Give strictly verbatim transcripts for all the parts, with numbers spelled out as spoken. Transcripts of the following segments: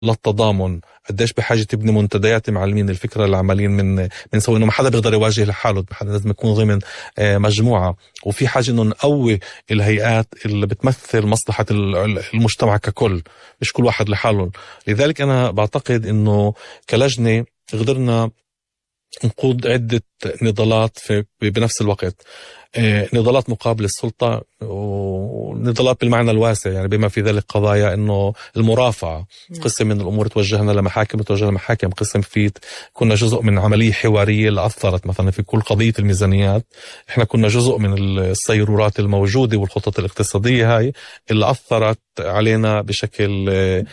للتضامن، قديش بحاجة تبني منتديات معلمين الفكرة اللي عمالين من بنسوي انه ما حدا بيقدر يواجه لحاله، ما حدا، لازم يكون ضمن مجموعة. وفي حاجة انه نقوي الهيئات اللي بتمثل مصلحة المجتمع ككل، مش كل واحد لحاله. لذلك انا بعتقد انه كلجنة قدرنا نقود عدة نضالات في بنفس الوقت، نضالات مقابل السلطة ونضالات بالمعنى الواسع، يعني بما في ذلك قضايا انه المرافعة، قسم من الامور توجهنا لمحاكم توجهنا لمحاكم، قسم في كنا جزء من عملية حوارية اللي اثرت مثلا في كل قضية الميزانيات. احنا كنا جزء من السيرورات الموجودة والخطط الاقتصادية هاي اللي اثرت علينا بشكل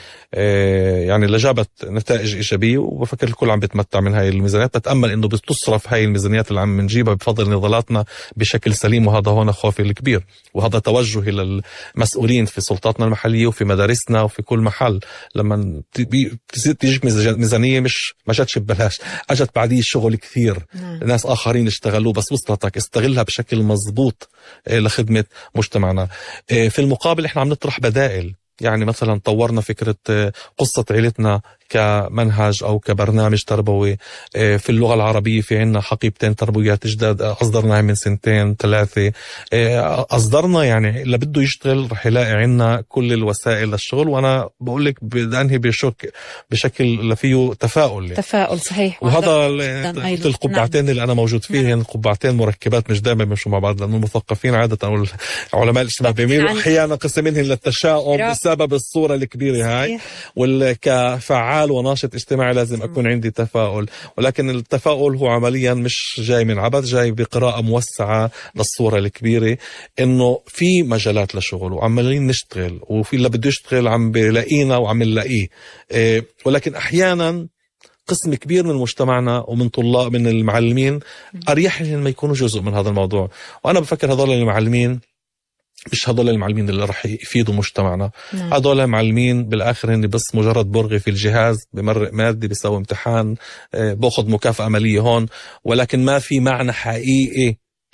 يعني اللي جابت نتائج ايجابية، وبفكر الكل عم بيتمتع من هاي الميزانيات. بتأمل انه بتصرف هاي الميزانيات اللي عم نجيبها بفضل نضالاتنا بشكل سليم، وهذا هون خوفي الكبير، وهذا توجه للمسؤولين في سلطاتنا المحلية وفي مدارسنا وفي كل محل. لما تيجي ميزانية مش ما جاتش ببلاش، اجت بعديه شغل كثير، ناس اخرين اشتغلوه، بس وصلتك استغلها بشكل مضبوط لخدمة مجتمعنا. في المقابل احنا عم نطرح بدائل، يعني مثلا طورنا فكرة قصة عيلتنا كمنهج أو كبرنامج تربوي في اللغة العربية. في عنا حقيبتين تربويات جداد أصدرناها من سنتين ثلاثة، أصدرنا يعني اللي بده يشتغل رح يلاقي عنا كل الوسائل للشغل. وأنا بقول لك بدي أنهي بشك بشكل فيه تفاؤل يعني. تفاؤل صحيح. وهذا القبعتين نعم. اللي أنا موجود فيه نعم. القبعتين مركبات، مش دائما بيمشوا مع بعض، لأنه المثقفين عادة أو علماء الاجتماع بيميلوا أحيانا قسم منهم للتشاؤم بسبب الصورة الكبيرة هاي. والكفعال وناشط اجتماعي لازم أكون عندي تفاؤل، ولكن التفاؤل هو عمليا مش جاي من عبث، جاي بقراءة موسعة للصورة الكبيرة، إنه في مجالات لشغل وعمالين نشتغل، وفي اللي بده يشتغل عم بلاقينا وعم نلاقيه. إيه ولكن أحيانا قسم كبير من مجتمعنا ومن طلاب من المعلمين أريح لهم ما يكونوا جزء من هذا الموضوع. وأنا بفكر هذول المعلمين مش هذول المعلمين اللي رح يفيدوا مجتمعنا، نعم. هذول المعلمين بالآخر هن بس مجرد برغي في الجهاز، بمرق مادي، بيسوي امتحان، باخذ مكافأة مالية هون، ولكن ما في معنى حقيقي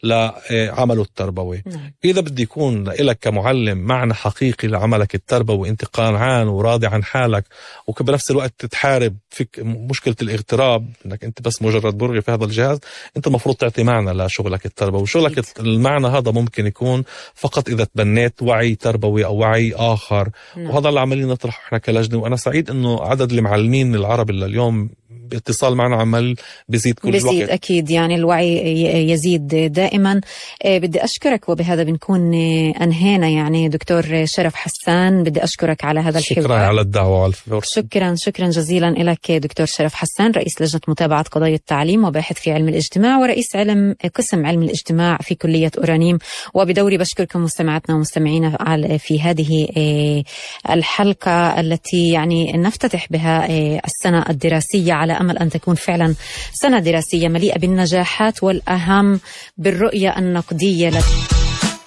لعمله التربوي. نعم. إذا بدي يكون لك كمعلم معنى حقيقي لعملك التربوي، أنت قانعان وراضي عن حالك، وبنفس الوقت تحارب فيك مشكلة الاغتراب، أنك أنت بس مجرد برغي في هذا الجهاز، أنت مفروض تعطي معنى لشغلك التربوي. وشغلك المعنى هذا ممكن يكون فقط إذا تبنيت وعي تربوي أو وعي آخر. نعم. وهذا اللي عمالين نطرحه إحنا كلجنة، وأنا سعيد إنه عدد المعلمين العرب اللي اليوم باتصال معنا عمال بيزيد كل بيزيد الوقت. أكيد، يعني الوعي يزيد دائما. بدي أشكرك، وبهذا بنكون أنهينا. يعني دكتور شرف حسان، بدي أشكرك على هذا الحوار. شكرا على الدعوة وعلى الفرصة. شكرا شكرا جزيلا لك دكتور شرف حسان، رئيس لجنة متابعة قضايا التعليم وباحث في علم الاجتماع ورئيس علم قسم علم الاجتماع في كلية أورانيم. وبدوري بشكركم مستمعاتنا ومستمعينا في هذه الحلقة التي يعني نفتتح بها السنة الدراسية، على أمل أن تكون فعلا سنة دراسية مليئة بالنجاحات، والأهم بالرؤية النقدية.